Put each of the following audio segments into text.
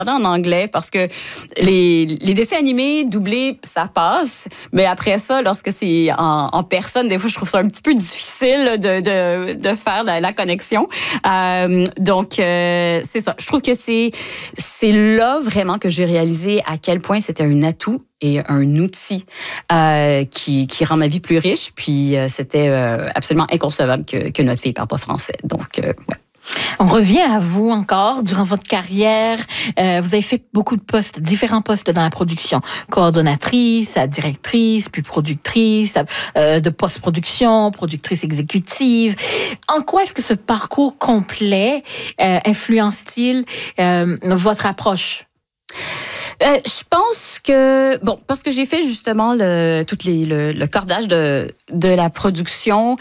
en anglais parce que les dessins animés doublés, ça passe. Mais après ça, lorsque c'est en personne, des fois, je trouve ça un petit peu difficile de faire la connexion. Donc, c'est ça. Je trouve que c'est là vraiment que j'ai réalisé à quel point c'était un atout et un outil qui rend ma vie plus riche. Puis, c'était absolument inconcevable que notre fille ne parle pas français. Donc, ouais. On revient à vous encore durant votre carrière. Vous avez fait beaucoup de postes, différents postes dans la production. Coordonnatrice, directrice, puis productrice, de post-production, productrice exécutive. En quoi est-ce que ce parcours complet influence-t-il votre approche? Je pense que, parce que j'ai fait justement le cordage de la production,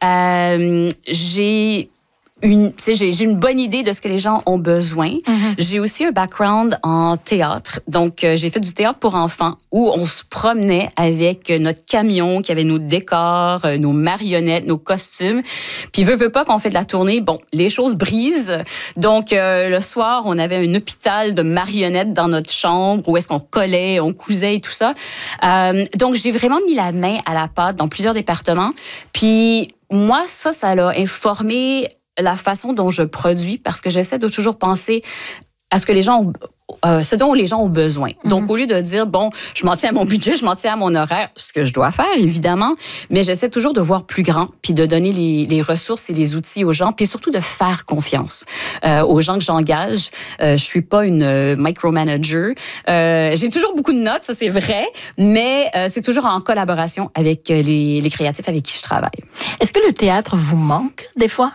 j'ai une bonne idée de ce que les gens ont besoin. Mm-hmm. J'ai aussi un background en théâtre. Donc, j'ai fait du théâtre pour enfants où on se promenait avec notre camion qui avait nos décors, nos marionnettes, nos costumes. Puis, veut pas qu'on fait de la tournée. Bon, les choses brisent. Donc, le soir, on avait un hôpital de marionnettes dans notre chambre où est-ce qu'on collait, on cousait et tout ça. Donc, j'ai vraiment mis la main à la pâte dans plusieurs départements. Puis, moi, ça l'a informé la façon dont je produis parce que j'essaie de toujours penser à ce que les gens ont, ce dont les gens ont besoin. Mm-hmm. Donc, au lieu de dire, je m'en tiens à mon budget, je m'en tiens à mon horaire, ce que je dois faire, évidemment, mais j'essaie toujours de voir plus grand, puis de donner les ressources et les outils aux gens, puis surtout de faire confiance aux gens que j'engage. Je suis pas une micromanager. J'ai toujours beaucoup de notes, ça c'est vrai, mais c'est toujours en collaboration avec les créatifs avec qui je travaille. Est-ce que le théâtre vous manque des fois?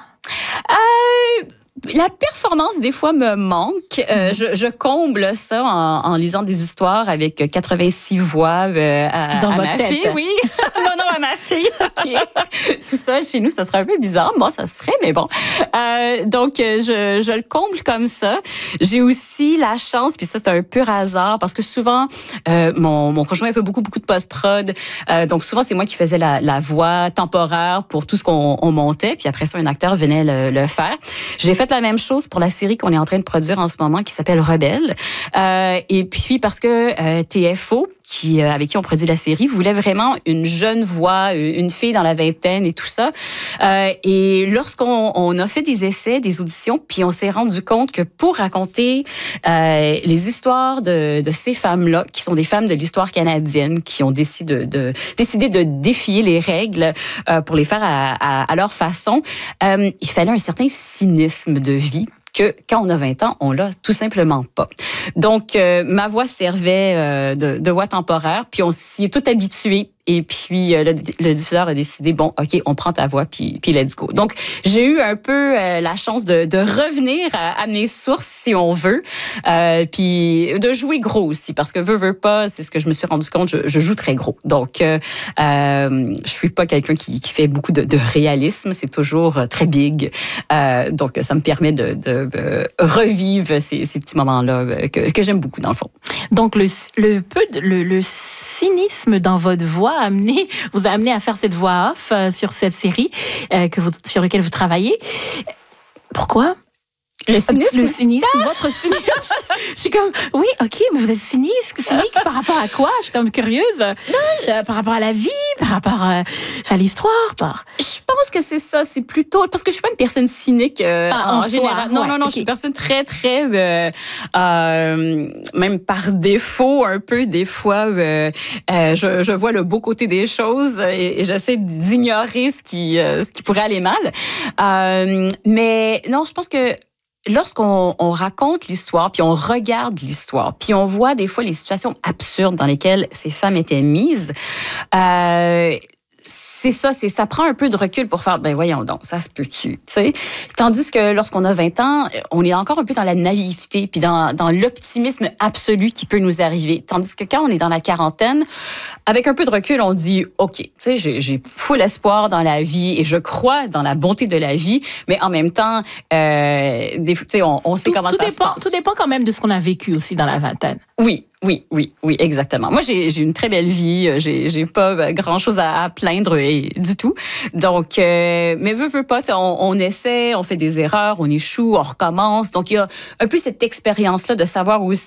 La performance, des fois, me manque. Je comble ça en lisant des histoires avec 86 voix à ma fille. Oui. non, à ma fille. Okay. Tout seul, chez nous, ça serait un peu bizarre. Moi, ça se ferait, mais bon. Donc, je le comble comme ça. J'ai aussi la chance, puis ça, c'est un pur hasard, parce que souvent, mon conjoint fait beaucoup de post-prod. Donc, souvent, c'est moi qui faisais la voix temporaire pour tout ce qu'on montait. Puis après ça, un acteur venait le faire. J'ai fait la même chose pour la série qu'on est en train de produire en ce moment qui s'appelle Rebelle. Et puis parce que TFO, avec qui on produit la série, voulait vraiment une jeune voix, une fille dans la vingtaine et tout ça. Et lorsqu'on a fait des essais, des auditions, puis on s'est rendu compte que pour raconter les histoires de ces femmes-là, qui sont des femmes de l'histoire canadienne, qui ont décidé de défier les règles pour les faire à leur façon, il fallait un certain cynisme de vie que quand on a 20 ans, on l'a tout simplement pas. Donc, ma voix servait de voix temporaire, puis on s'y est tout habitué. Et puis, le diffuseur a décidé, OK, on prend ta voix, puis let's go. Donc, j'ai eu un peu la chance de revenir à mes sources, si on veut, puis de jouer gros aussi, parce que veux pas, c'est ce que je me suis rendu compte, je joue très gros. Donc, je suis pas quelqu'un qui fait beaucoup de réalisme, c'est toujours très big. Donc, ça me permet de revivre ces petits moments-là que j'aime beaucoup, dans le fond. Donc, le cynisme dans votre voix vous a amené à faire cette voix off sur cette série sur laquelle vous travaillez. Pourquoi? Le cynisme? Votre cynisme. Je suis comme, oui, OK, mais vous êtes cynique par rapport à quoi? Je suis comme curieuse. Par rapport à la vie, par rapport à l'histoire. Je pense que c'est ça, c'est plutôt... Parce que je suis pas une personne cynique en général. Non, okay. Je suis une personne très, très... même par défaut, un peu, des fois, je vois le beau côté des choses et j'essaie d'ignorer ce qui pourrait aller mal. Mais non, je pense que lorsqu'on raconte l'histoire, puis on regarde l'histoire, puis on voit des fois les situations absurdes dans lesquelles ces femmes étaient mises, c'est ça prend un peu de recul pour faire, voyons donc, ça se peut-tu, tu sais. Tandis que lorsqu'on a 20 ans, on est encore un peu dans la naïveté, puis dans l'optimisme absolu qui peut nous arriver. Tandis que quand on est dans la quarantaine, avec un peu de recul, on dit, OK, tu sais, j'ai full espoir dans la vie et je crois dans la bonté de la vie, mais en même temps, tu sais, on sait comment ça se passe. Tout dépend quand même de ce qu'on a vécu aussi dans la vingtaine. Oui, exactement. Moi, j'ai une très belle vie. J'ai pas grand-chose à plaindre du tout. Donc, mais veux pas, on essaie, on fait des erreurs, on échoue, on recommence. Donc, il y a un peu cette expérience-là de savoir aussi